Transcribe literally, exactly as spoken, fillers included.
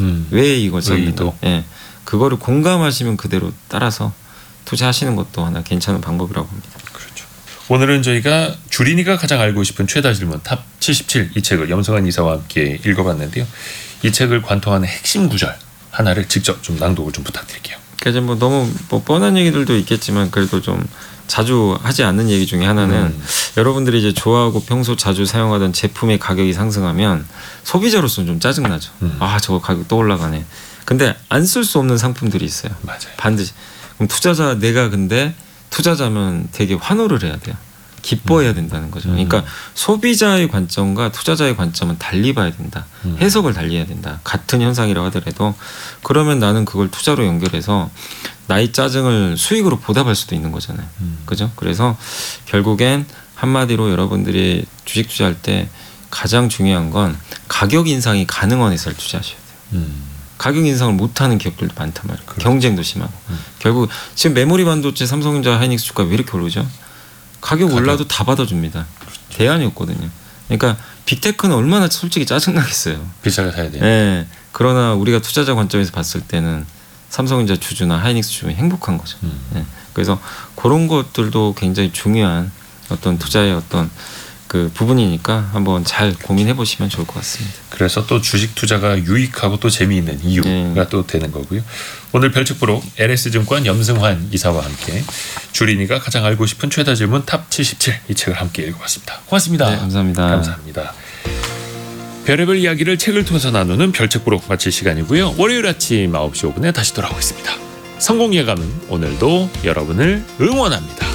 음. 왜 이걸 썼는가. 의도. 예, 그거를 공감하시면 그대로 따라서 투자하시는 것도 하나 괜찮은 방법이라고 봅니다. 그렇죠. 오늘은 저희가 주린이가 가장 알고 싶은 최다 질문 탑 칠십칠 이 책을 염승환 이사와 함께 읽어봤는데요. 이 책을 관통하는 핵심 구절 하나를 직접 좀 낭독을 좀 부탁드릴게요. 그러니까 뭐 너무 뭐 뻔한 얘기들도 있겠지만 그래도 좀 자주 하지 않는 얘기 중에 하나는 음. 여러분들이 이제 좋아하고 평소 자주 사용하던 제품의 가격이 상승하면 소비자로서는 좀 짜증나죠. 음. 아 저거 가격 또 올라가네. 근데 안 쓸 수 없는 상품들이 있어요. 맞아요. 반드시. 그럼 투자자 내가 근데 투자자면 되게 환호를 해야 돼요. 기뻐해야 된다는 거죠. 그러니까 소비자의 관점과 투자자의 관점은 달리 봐야 된다. 음. 해석을 달리 해야 된다. 같은 현상이라고 하더라도 그러면 나는 그걸 투자로 연결해서 나의 짜증을 수익으로 보답할 수도 있는 거잖아요. 음. 그죠? 그래서 결국엔 한마디로 여러분들이 주식 투자할 때 가장 중요한 건 가격 인상이 가능한 회사를 투자하셔야 돼요. 음. 가격 인상을 못하는 기업들도 많단 말이에요. 그렇죠. 경쟁도 심하고. 음. 결국 지금 메모리 반도체 삼성전자 하이닉스 주가 왜 이렇게 오르죠? 가격, 가격 올라도 다 받아줍니다. 그렇죠. 대안이 없거든요. 그러니까 빅테크는 얼마나 솔직히 짜증나겠어요. 비싸게 사야 돼요. 네. 그러나 우리가 투자자 관점에서 봤을 때는 삼성전자 주주나 하이닉스 주주는 행복한 거죠. 음. 네. 그래서 그런 것들도 굉장히 중요한 어떤 투자의 어떤 그 부분이니까 한번 잘 고민해 보시면 좋을 것 같습니다. 그래서 또 주식 투자가 유익하고 또 재미있는 이유가 네. 또 되는 거고요. 오늘 별책부록 엘에스증권 염승환 이사와 함께 주린이가 가장 알고 싶은 최다 질문 탑 칠십칠 이 책을 함께 읽어봤습니다. 고맙습니다. 네, 감사합니다. 감사합니다. 별의별 이야기를 책을 통해서 나누는 별책부록 마칠 시간이고요. 월요일 아침 아홉 시 오 분에 다시 돌아오겠습니다. 성공 예감은 오늘도 여러분을 응원합니다.